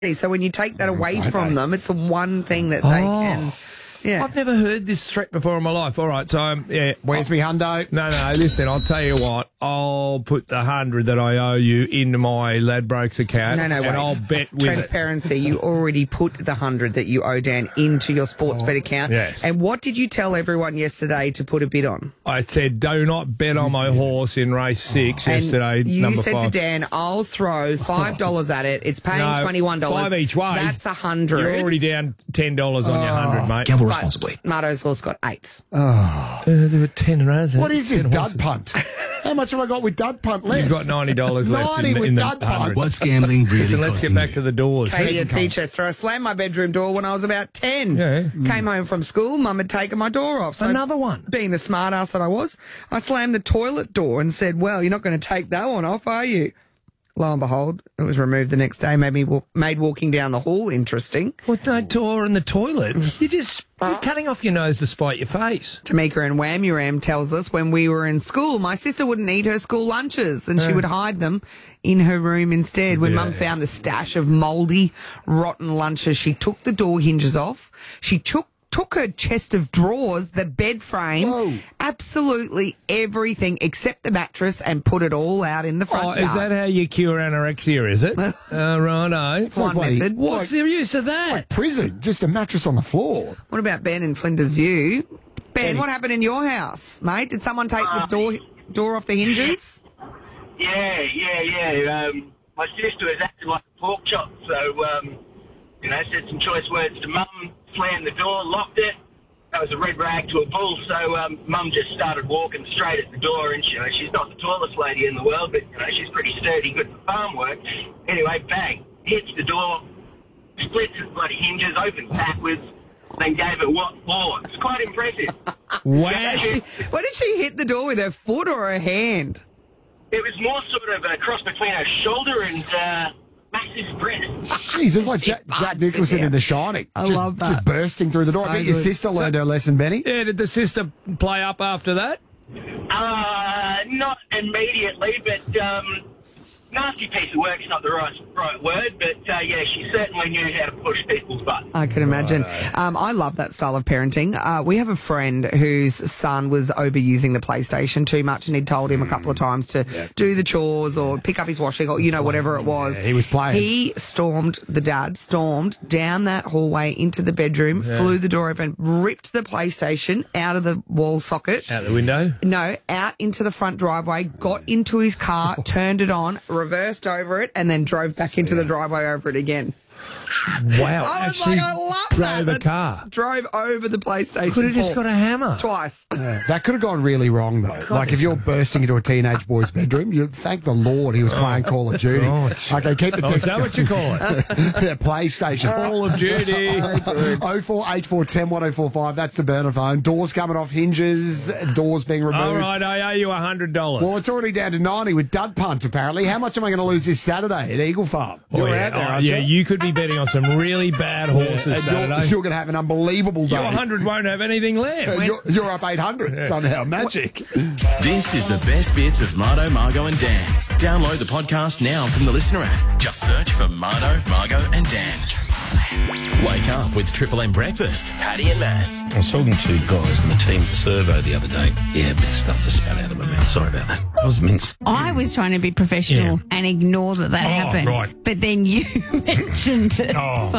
So when you take that away from them, it's the one thing that they can... Yeah. I've never heard this threat before in my life. All right, so where's me hundo? No, listen, I'll tell you what. I'll put the 100 that I owe you into my Ladbrokes account. No, and wait. I'll bet with Transparency. You already put the 100 that you owe Dan into your Sportsbet account. Yes. And what did you tell everyone yesterday to put a bid on? I said, do not bet on my horse in race 6 yesterday. You number said 5. to Dan, I'll throw $5 at it. It's paying $21. 5 each way. That's 100. You're already down $10 on your 100, mate. Gamble responsibly. Marto's horse got 8. There were 10 runs. What is this dud punt? How much have I got with dud punt left? You've got $90 left 90 with in the dud punt. 100. What's gambling really Listen, let's get back to the doors. Katie at Beechester. I slammed my bedroom door when I was about 10. Yeah. Came home from school, Mum had taken my door off. So Another one. Being the smart ass that I was, I slammed the toilet door and said, well, you're not going to take that one off, are you? Lo and behold, it was removed the next day, made walking down the hall interesting. With no door in the toilet, you're cutting off your nose to spite your face. Tamika and Whamuram tells us when we were in school, my sister wouldn't eat her school lunches and she would hide them in her room instead. When Mum found the stash of mouldy, rotten lunches, she took the door hinges off. She took her chest of drawers, the bed frame, absolutely everything except the mattress and put it all out in the front yard. Is that how you cure anorexia, is it? Righto. It's one method. What's the use of that? Prison, just a mattress on the floor. What about Ben in Flinders View? Ben, what happened in your house, mate? Did someone take the door off the hinges? Yeah. My sister was acting like a pork chop, so, said some choice words to Mum, slammed the door, locked it. That was a red rag to a bull, so Mum just started walking straight at the door, and she's not the tallest lady in the world, but she's pretty sturdy, good for farm work. Anyway, bang, hits the door, splits its bloody hinges, opens backwards, then gave it what for. It's quite impressive. Wow. What did she hit the door with, her foot or her hand? It was more sort of a cross between her shoulder and massive breast. Jeez, it's like Jack Nicholson in The Shining. I love that. Just bursting through the door. So I bet your good. sister learned her lesson, Benny. Yeah, did the sister play up after that? Not immediately, but nasty piece of work's not the right word, but she certainly knew how to push people's buttons. I can imagine. I love that style of parenting. We have a friend whose son was overusing the PlayStation too much, and he'd told him a couple of times to do the chores or pick up his washing or, whatever it was. Yeah, he was playing. He stormed down that hallway into the bedroom, flew the door open, ripped the PlayStation out of the wall socket. Out the window? No, out into the front driveway, got into his car, turned it on, reversed over it, and then drove back into the driveway over it again. Wow. I was Actually like, I love drove that. a car. Drove over the PlayStation. Could have just got a hammer. Twice. That could have gone really wrong, though. Like, if you're bursting into a teenage boy's bedroom, you thank the Lord he was playing Call of Duty. Okay, keep the text. Is that what you call it? Yeah, PlayStation. Call of Duty. 0484 10 1045. That's the burner phone. Doors coming off hinges, doors being removed. All right, I owe you $100. Well, it's already down to 90 with dud punt, apparently. How much am I going to lose this Saturday at Eagle Farm? You're out there, aren't you? You could be betting on some really bad horses And Saturday. you're going to have an unbelievable day. Your 100 won't have anything left. You're up 800 somehow. Magic. This is the best bits of Marto, Margo and Dan. Download the podcast now from the Listener app. Just search for Marto, Margo and Dan. Wake up with Triple M Breakfast, Paddy and Mass. I was talking to guys in the team survey the other day. Yeah, a bit of stuff to spat out of my mouth. Sorry about that. It was mince. I was trying to be professional and ignore that happened. Right. But then you mentioned it.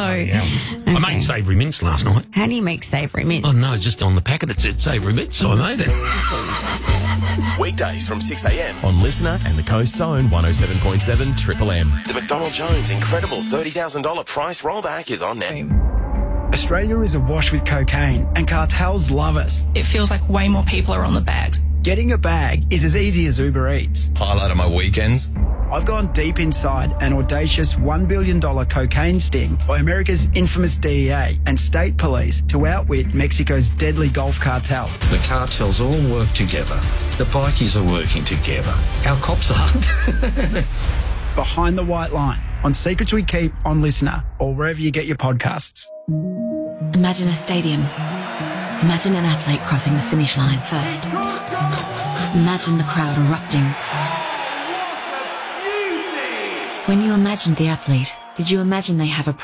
I made savoury mince last night. How do you make savoury mince? Oh, no, just on the packet it said savoury mince, so I made it. Weekdays from 6 a.m. on Listener and the Coast's own 107.7 Triple M. The McDonald Jones incredible $30,000 price rollback is on now. Australia is awash with cocaine and cartels love us. It feels like way more people are on the bags. Getting a bag is as easy as Uber Eats. Highlight of my weekends. I've gone deep inside an audacious $1 billion cocaine sting by America's infamous DEA and state police to outwit Mexico's deadly Gulf cartel. The cartels all work together. The bikies are working together. Our cops aren't. Behind the White Line on Secrets We Keep on Listener or wherever you get your podcasts. Imagine a stadium. Imagine an athlete crossing the finish line first. Imagine the crowd erupting. When you imagine the athlete, Did you imagine they have a